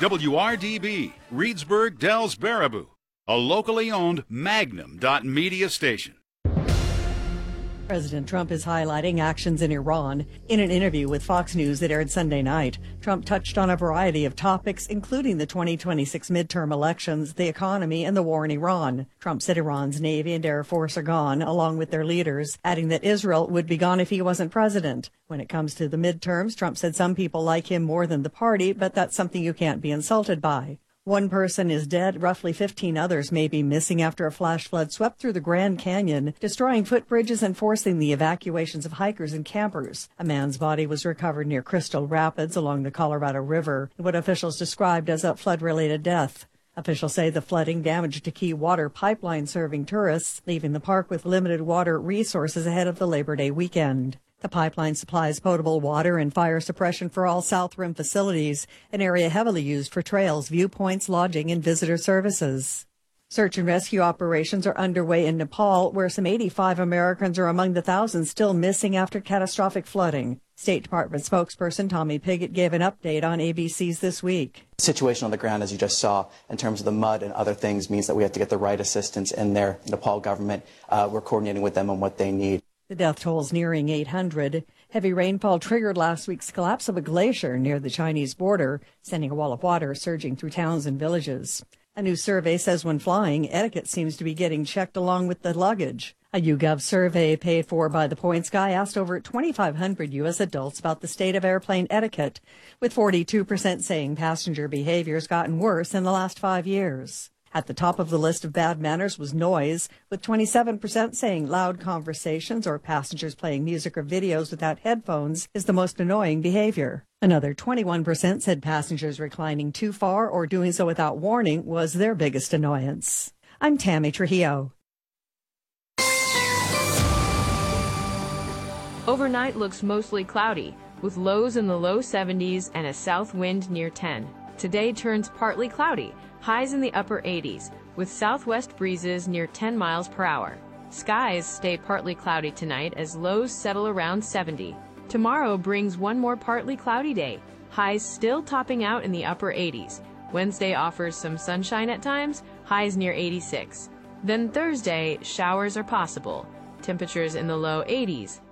WRDB, Reedsburg, Dells, Baraboo, a locally owned Magnum.media station. President Trump is highlighting actions in Iran. In an interview with Fox News that aired Sunday night, Trump touched on a variety of topics, including the 2026 midterm elections, the economy, and the war in Iran. Trump said Iran's Navy and Air Force are gone, along with their leaders, adding that Israel would be gone if he wasn't president. When it comes to the midterms, Trump said some people like him more than the party, but that's something you can't be insulted by. One person is dead. Roughly 15 others may be missing after a flash flood swept through the Grand Canyon, destroying footbridges and forcing the evacuations of hikers and campers. A man's body was recovered near Crystal Rapids along the Colorado River, in what officials described as a flood-related death. Officials say the flooding damaged a key water pipeline serving tourists, leaving the park with limited water resources ahead of the Labor Day weekend. The pipeline supplies potable water and fire suppression for all South Rim facilities, an area heavily used for trails, viewpoints, lodging, and visitor services. Search and rescue operations are underway in Nepal, where some 85 Americans are among the thousands still missing after catastrophic flooding. State Department spokesperson Tommy Pigott gave an update on ABC's This Week. The situation on the ground, as you just saw, in terms of the mud and other things, means that we have to get the right assistance in there. Nepal government, we're coordinating with them on what they need. The death toll is nearing 800. Heavy rainfall triggered last week's collapse of a glacier near the Chinese border, sending a wall of water surging through towns and villages. A new survey says when flying, etiquette seems to be getting checked along with the luggage. A YouGov survey paid for by The Points Guy asked over 2,500 U.S. adults about the state of airplane etiquette, with 42% saying passenger behavior has gotten worse in the last 5 years. At the top of the list of bad manners was noise, with 27% saying loud conversations or passengers playing music or videos without headphones is the most annoying behavior. Another 21% said passengers reclining too far or doing so without warning was their biggest annoyance. I'm Tammy Trujillo. Overnight looks mostly cloudy, with lows in the low 70s and a south wind near 10. Today turns partly cloudy, highs in the upper 80s, with southwest breezes near 10 miles per hour. Skies stay partly cloudy tonight as lows settle around 70. Tomorrow brings one more partly cloudy day, highs still topping out in the upper 80s. Wednesday offers some sunshine at times, highs near 86. Then Thursday, showers are possible, temperatures in the low 80s.